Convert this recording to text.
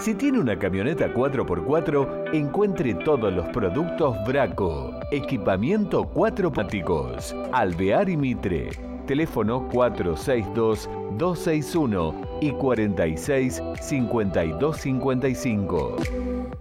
Si tiene una camioneta 4x4, encuentre todos los productos Braco. Equipamiento 4x4. Alvear y Mitre. Teléfono 462-261 y 46-5255.